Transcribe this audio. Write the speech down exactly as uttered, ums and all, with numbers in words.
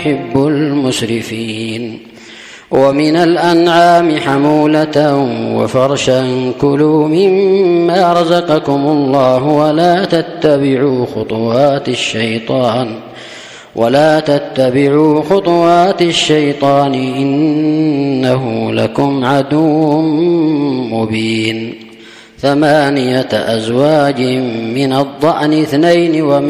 يحب المسرفين. ومن الأنعام حمولة وفرشا كلوا مما رزقكم الله ولا تتبعوا خطوات الشيطان ولا تتبعوا خطوات الشيطان إنه لكم عدو مبين. ثمانية أزواج من الضأن اثنين ومن